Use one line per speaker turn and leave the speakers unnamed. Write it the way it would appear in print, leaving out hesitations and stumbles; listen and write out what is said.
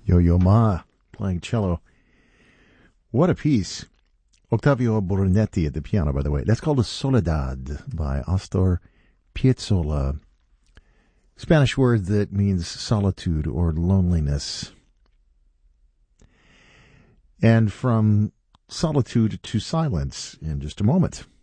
Yo-Yo Ma playing cello. What a piece. Octavio Brunetti at the piano, by the way. That's called a Soledad by Astor Piazzolla. Spanish word that means solitude or loneliness. And from solitude to silence in just a moment.